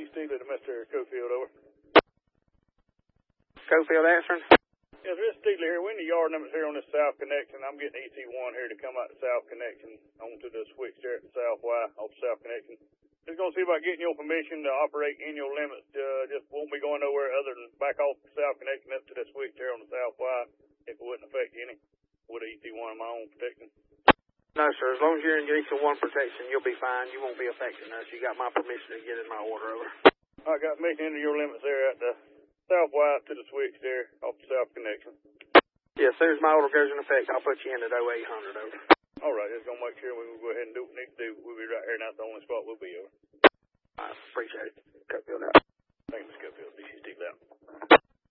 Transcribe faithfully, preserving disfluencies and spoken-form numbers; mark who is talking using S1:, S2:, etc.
S1: Steve Steedley to Mister Cofield, over.
S2: Cofield answering?
S1: Yes, Mister Steedley here. We're in the yard numbers here on this south connection. I'm getting E T one here to come out the south connection onto the switch there at the south Y off the south connection. Just going to see about getting your permission to operate in your limits. Uh, just won't be going nowhere other than back off the south connection up to the switch there on the south Y if it wouldn't affect any with E T one of my own protection.
S2: No, sir. As long as you're in your E T one protection, you'll be fine. You won't be affecting us. You got my permission to get in my order, over.
S1: I got me into your limits there at the south Y to the switch there off the south connection.
S2: Yeah, as soon as my order goes in effect, I'll put you in at oh eight hundred, over.
S1: All right, just going to make sure we will go ahead and do what we need to do. We'll be right here, and that's the only spot we'll be over.
S2: I appreciate it. Cofield out.